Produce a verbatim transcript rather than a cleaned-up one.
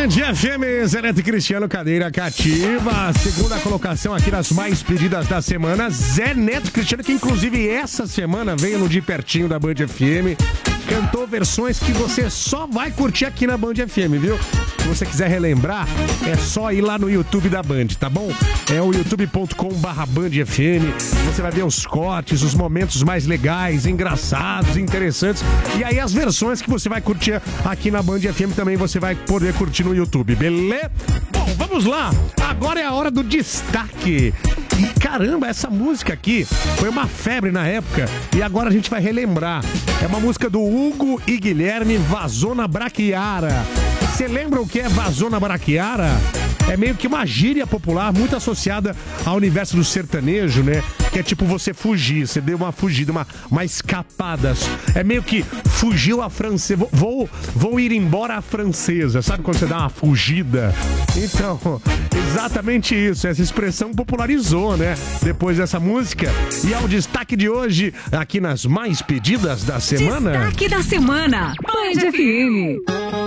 Band F M, Zé Neto e Cristiano, cadeira cativa. Segunda colocação aqui nas mais pedidas da semana. Zé Neto e Cristiano, que inclusive essa semana veio no de pertinho da Band F M. Cantou versões que você só vai curtir aqui na Band F M, viu? Se você quiser relembrar, é só ir lá no YouTube da Band, tá bom? É o youtube ponto com barra Band F M. Você vai ver os cortes, os momentos mais legais, engraçados, interessantes. E aí as versões que você vai curtir aqui na Band F M também você vai poder curtir no YouTube, beleza? Bom, vamos lá. Agora é a hora do destaque. E caramba, essa música aqui foi uma febre na época e agora a gente vai relembrar. É uma música do Hugo e Guilherme, Vasona Braquiara. Você lembra o que é Vasona Braquiara? É meio que uma gíria popular muito associada ao universo do sertanejo, né? Que é tipo você fugir, você deu uma fugida, uma, uma escapada. É meio que fugiu a francesa. Vou, vou ir embora a francesa. Sabe quando você dá uma fugida? Então, exatamente isso. Essa expressão popularizou, né? Depois dessa música. E é o destaque de hoje, aqui nas mais pedidas da semana. Destaque da semana, Band F M.